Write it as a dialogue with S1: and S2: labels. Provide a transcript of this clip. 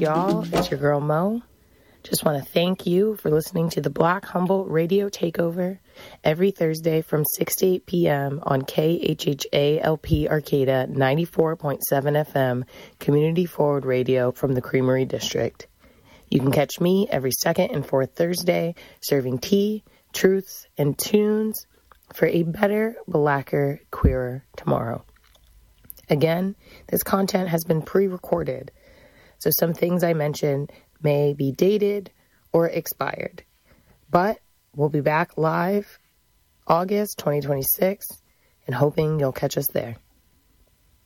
S1: y'all. It's your girl, Mo. Just want to thank you for listening to the Black Humboldt Radio Takeover every Thursday from 6 to 8 p.m. on KHHALP Arcata 94.7 FM Community Forward Radio from the Creamery District. You can catch me every second and fourth Thursday serving tea, truths, and tunes for a better, blacker, queerer tomorrow. Again, this content has been pre-recorded, so some things I mentioned may be dated or expired. But we'll be back live August 2026 and hoping you'll catch us there.